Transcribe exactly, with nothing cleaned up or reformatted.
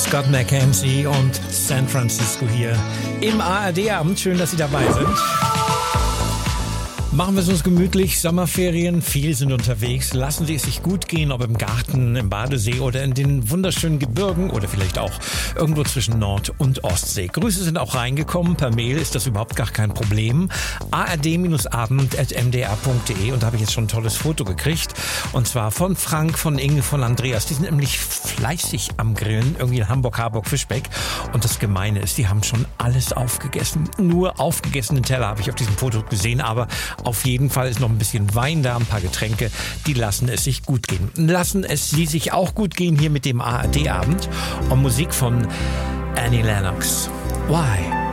Scott McKenzie und San Francisco hier im A R D-Abend. Schön, dass Sie dabei sind. Machen wir es uns gemütlich, Sommerferien, viele sind unterwegs. Lassen Sie es sich gut gehen, ob im Garten, im Badesee oder in den wunderschönen Gebirgen oder vielleicht auch irgendwo zwischen Nord- und Ostsee. Grüße sind auch reingekommen, per Mail ist das überhaupt gar kein Problem. a r d abend at m d r punkt d e und da habe ich jetzt schon ein tolles Foto gekriegt. Und zwar von Frank, von Inge, von Andreas. Die sind nämlich fleißig am Grillen, irgendwie in Hamburg-Harburg-Fischbeck. Und das Gemeine ist, die haben schon alles aufgegessen. Nur aufgegessene Teller habe ich auf diesem Foto gesehen, aber auf jeden Fall ist noch ein bisschen Wein da, ein paar Getränke. Die lassen es sich gut gehen. Lassen es Sie sich auch gut gehen hier mit dem A R D-Abend. Und Musik von Annie Lennox. Why?